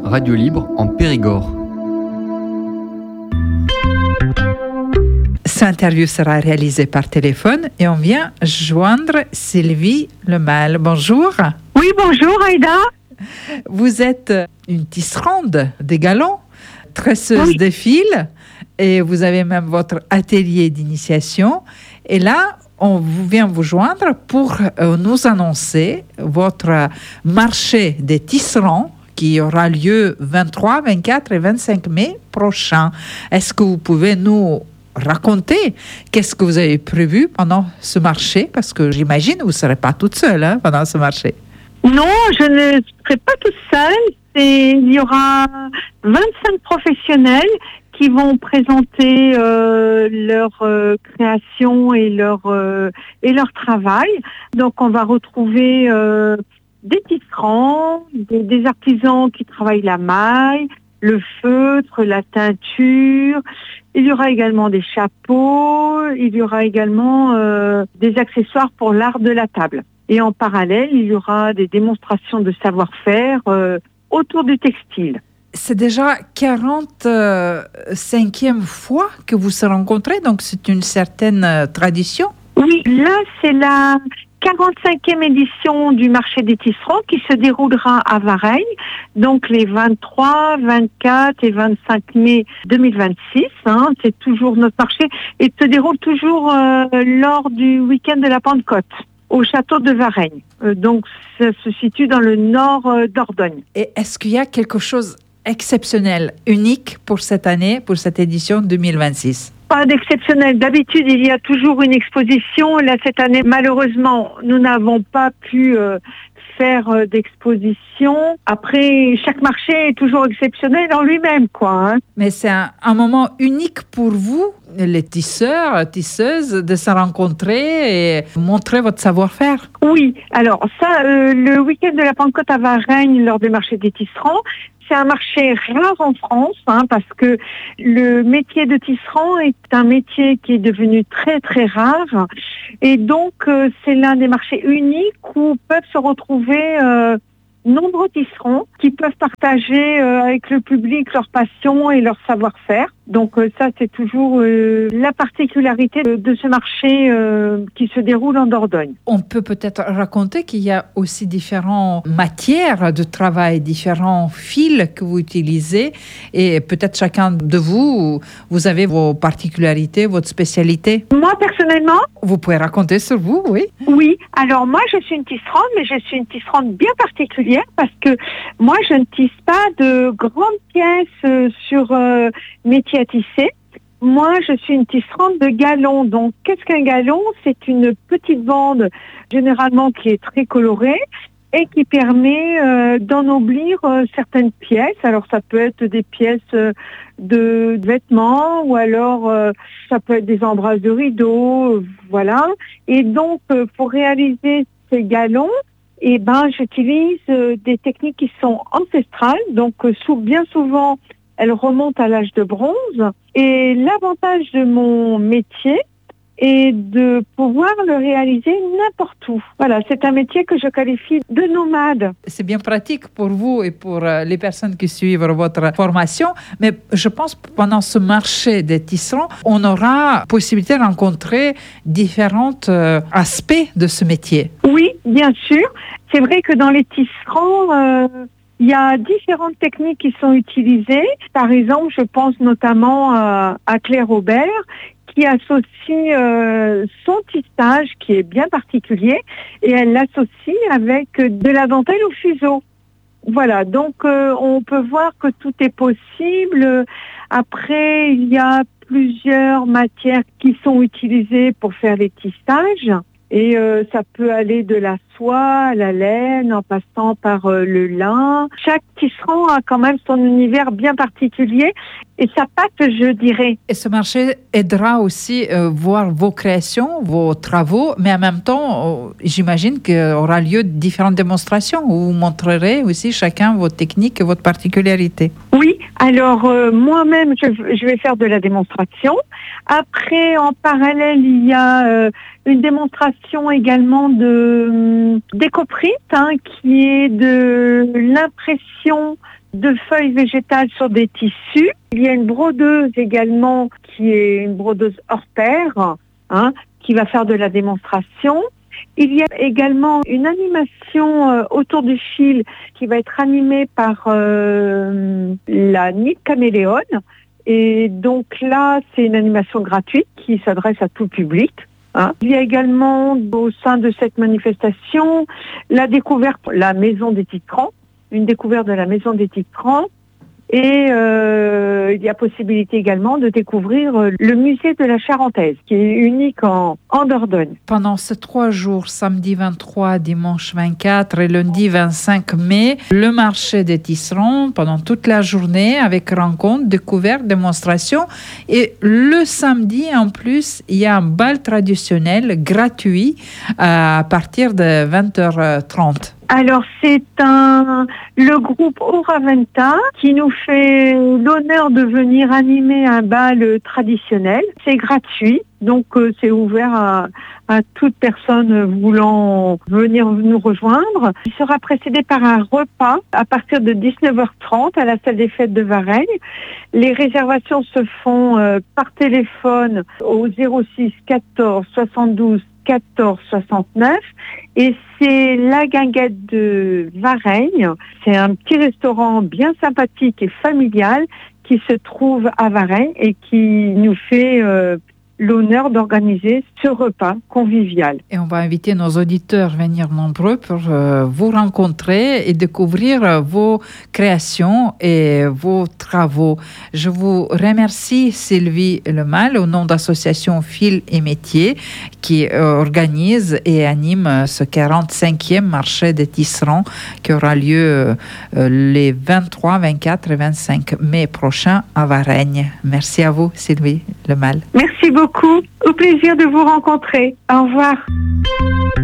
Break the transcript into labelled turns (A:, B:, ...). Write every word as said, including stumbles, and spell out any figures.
A: Radio Libre en Périgord.
B: Cette interview sera réalisée par téléphone et on vient joindre Sylvie Lemal. Bonjour.
C: Oui, bonjour Aïda.
B: Vous êtes une tisserande des galons, tresseuse
C: oui.
B: de fils et vous avez même votre atelier d'initiation. Et là, on vient vous joindre pour euh, nous annoncer votre marché des tisserands qui aura lieu vingt-trois, vingt-quatre et vingt-cinq mai prochain. Est-ce que vous pouvez nous raconter qu'est-ce que vous avez prévu pendant ce marché? Parce que j'imagine que vous ne serez pas toute seule hein, pendant ce marché.
C: Non, je ne serai pas toute seule. C'est, il y aura vingt-cinq professionnels qui vont présenter euh, leur euh, création et leur euh, et leur travail. Donc, on va retrouver euh, des tisserands, des, des artisans qui travaillent la maille, le feutre, la teinture. Il y aura également des chapeaux. Il y aura également euh, des accessoires pour l'art de la table. Et en parallèle, il y aura des démonstrations de savoir-faire euh, autour du textile.
B: C'est déjà quarante-cinquième fois que vous se rencontrez, donc c'est une certaine euh, tradition.
C: Oui, là, c'est la quarante-cinquième édition du marché des tisserands qui se déroulera à Varennes, donc les vingt-trois, vingt-quatre et vingt-cinq mai deux mille vingt-six. Hein, c'est toujours notre marché et se déroule toujours euh, lors du week-end de la Pentecôte au château de Varennes. Euh, donc, ça se situe dans le nord euh, d'Ordogne.
B: Et est-ce qu'il y a quelque chose exceptionnel, unique pour cette année, pour cette édition deux mille vingt-six?
C: Pas d'exceptionnel. D'habitude, il y a toujours une exposition. Là, cette année, malheureusement, nous n'avons pas pu euh, faire euh, d'exposition. Après, chaque marché est toujours exceptionnel en lui-même, quoi. Hein.
B: Mais c'est un, un moment unique pour vous, les tisseurs, tisseuses, de se rencontrer et montrer votre savoir-faire.
C: Oui. Alors, ça, euh, le week-end de la Pentecôte à Varennes, lors des marchés des tisserands, c'est un marché rare en France, hein, parce que le métier de tisserand est un métier qui est devenu très très rare, et donc euh, c'est l'un des marchés uniques où peuvent se retrouver euh, nombreux tisserands qui peuvent partager euh, avec le public leur passion et leur savoir-faire. Donc euh, ça, c'est toujours euh, la particularité de, de ce marché euh, qui se déroule en Dordogne.
B: On peut peut-être raconter qu'il y a aussi différentes matières de travail, différents fils que vous utilisez et peut-être chacun de vous, vous avez vos particularités, votre spécialité.
C: Moi, personnellement,
B: vous pouvez raconter sur vous, oui?
C: Oui, alors moi, je suis une tisserande, mais je suis une tisserande bien particulière parce que moi, je ne tisse pas de grandes pièces euh, sur euh, métier à tisser. Moi, je suis une tisserande de galons. Donc, qu'est-ce qu'un galon? C'est une petite bande, généralement, qui est très colorée et qui permet euh, d'ennoblir euh, certaines pièces. Alors, ça peut être des pièces euh, de, de vêtements ou alors euh, ça peut être des embrasses de rideaux, euh, voilà. Et donc, euh, pour réaliser ces galons, eh ben, j'utilise euh, des techniques qui sont ancestrales. Donc, euh, sous, bien souvent, elles remontent à l'âge de bronze. Et l'avantage de mon métier est de pouvoir le réaliser n'importe où. Voilà, c'est un métier que je qualifie de nomade.
B: C'est bien pratique pour vous et pour les personnes qui suivent votre formation, mais je pense que pendant ce marché des tisserands, on aura possibilité de rencontrer différents euh, aspects de ce métier.
C: Oui, bien sûr. C'est vrai que dans les tisserands, euh, il y a différentes techniques qui sont utilisées. Par exemple, je pense notamment à, à Claire Aubert, qui associe euh, son tissage, qui est bien particulier, et elle l'associe avec de la dentelle au fuseau. Voilà, donc euh, on peut voir que tout est possible. Après, il y a plusieurs matières qui sont utilisées pour faire les tissages. Et euh, ça peut aller de la soie à la laine, en passant par euh, le lin. Chaque tisserand a quand même son univers bien particulier et sa patte, je dirais.
B: Et ce marché aidera aussi à euh, voir vos créations, vos travaux, mais en même temps, euh, j'imagine qu'il y aura lieu de différentes démonstrations où vous montrerez aussi chacun vos techniques et votre particularité.
C: Oui, alors euh, moi-même, je, je vais faire de la démonstration. Après, en parallèle, il y a euh, une démonstration également de décoprite, hein, qui est de l'impression de feuilles végétales sur des tissus. Il y a une brodeuse également qui est une brodeuse hors pair, hein, qui va faire de la démonstration. Il y a également une animation euh, autour du fil qui va être animée par euh, la Nid Caméléone. Et donc là, c'est une animation gratuite qui s'adresse à tout public. Hein. Il y a également au sein de cette manifestation la découverte de la Maison des Titrans, une découverte de la Maison des Titrans. Et euh, il y a possibilité également de découvrir le musée de la Charentaise, qui est unique en, en Dordogne.
B: Pendant ces trois jours, samedi vingt-trois, dimanche vingt-quatre et lundi vingt-cinq mai, le marché des tisserands pendant toute la journée avec rencontres, découvertes, démonstrations. Et le samedi, en plus, il y a un bal traditionnel gratuit à partir de vingt heures trente.
C: Alors, c'est un le groupe Oraventa qui nous fait l'honneur de venir animer un bal traditionnel. C'est gratuit, donc euh, c'est ouvert à, à toute personne voulant venir nous rejoindre. Il sera précédé par un repas à partir de dix-neuf heures trente à la salle des fêtes de Varennes. Les réservations se font euh, par téléphone au zéro six quatorze soixante-douze quatorze soixante-neuf et c'est la Guinguette de Varennes. C'est un petit restaurant bien sympathique et familial qui se trouve à Varennes et qui nous fait euh, l'honneur d'organiser ce repas convivial.
B: Et on va inviter nos auditeurs à venir nombreux pour euh, vous rencontrer et découvrir euh, vos créations et vos travaux. Je vous remercie Sylvie Lemal au nom d'association Fil et Métiers qui euh, organise et anime euh, ce quarante-cinquième marché des tisserands qui aura lieu euh, les vingt-trois, vingt-quatre et vingt-cinq mai prochains à Varennes. Merci à vous Sylvie Lemal.
C: Merci beaucoup. Au plaisir de vous rencontrer. Au revoir.